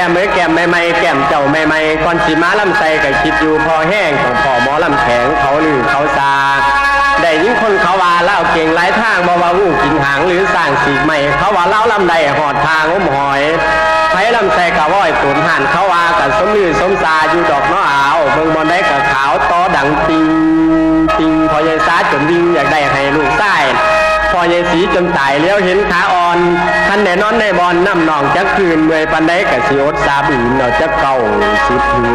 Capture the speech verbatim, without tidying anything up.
ก้มเอ้ยแก้มใหม่ๆแก้มเจ้าใหม่ๆก่อนสิมาลำใส่ก็คิดอยู่พอแห้งของพ่อหมอลำแข็งเขาหรือเขาซาได้ยินคนเขาว่าเล่าเก่งหลายทางบ่ว่าวู้กินหางหรือสร้างสีใหม่เขาว่าเล่าลำใดหอดทางอมหอยไผลำใส่กะว้อยตุนหันเขาว่ากันสมลือสมซาอยู่ดอกน้ออาวเบิ่งบอลได้กะขาวต่อดังติงติงพอยายสาจนวิ่งอยากได้ให้ลูกใต้พอยายสีจนตายเลี้ยวเห็นขาอ่อนท่านแน่นอนในบอลน้ำหนองจักคืนเมื่อยปันได้กะสิอดซาบีนเอาจักเก่าสิบ